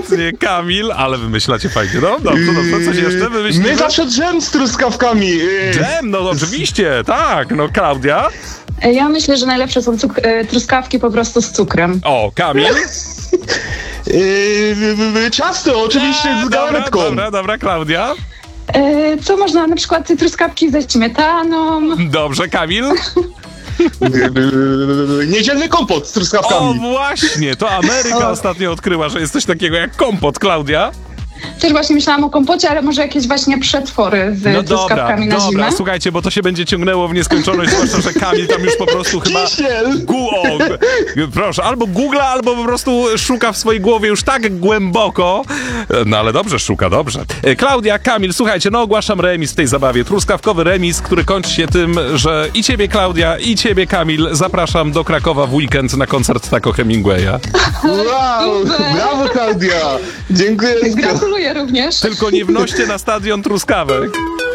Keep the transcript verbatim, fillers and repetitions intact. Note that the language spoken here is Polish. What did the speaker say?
Świetnie, Kamil, ale wymyślacie fajnie. No dobrze, dobrze, coś jeszcze wymyślimy? My zawsze dżem z truskawkami. Dżem, no oczywiście, tak. No Klaudia? Ja myślę, że najlepsze są cuk- e, truskawki po prostu z cukrem. O, Kamil? Yy, ciasto, oczywiście A, z dobra, galaretką. dobra, dobra, Klaudia? E, co można, na przykład truskawki ze śmietaną. Dobrze, Kamil? Yy, Niedzielny kompot z O, truskawkami. właśnie, to Ameryka ostatnio odkryła, że jest coś takiego jak kompot, Klaudia. Też właśnie myślałam o kompocie, ale może jakieś właśnie przetwory z No dobra, truskawkami na dobra, zimę. słuchajcie, bo to się będzie ciągnęło w nieskończoność, zwłaszcza, że Kamil tam już po prostu chyba... Kisiel. Gu o, proszę, albo googla, albo po prostu szuka w swojej głowie już tak głęboko. No ale dobrze szuka, dobrze. E, Klaudia, Kamil, słuchajcie, no ogłaszam remis w tej zabawie. Truskawkowy remis, który kończy się tym, że i ciebie, Klaudia, i ciebie, Kamil, zapraszam do Krakowa w weekend na koncert Taco Hemingwaya. Wow, Super. brawo Klaudia. Dziękuję. Gratuluję również. Tylko nie wnoście na stadion truskawek.